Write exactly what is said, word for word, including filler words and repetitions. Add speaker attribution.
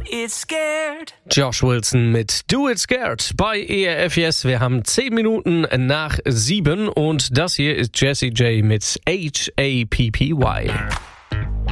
Speaker 1: It Scared.
Speaker 2: Josh Wilson mit Do It Scared bei E R F Yes. Wir haben zehn Minuten nach sieben und das hier ist Jessie J mit H A P P Y.